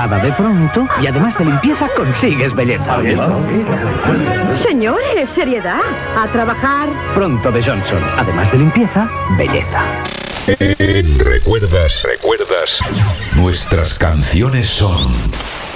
nada de pronto y además de limpieza consigues belleza. Señores, seriedad. A trabajar. Pronto de Johnson. Además de limpieza, belleza. ¿Recuerdas? Nuestras canciones son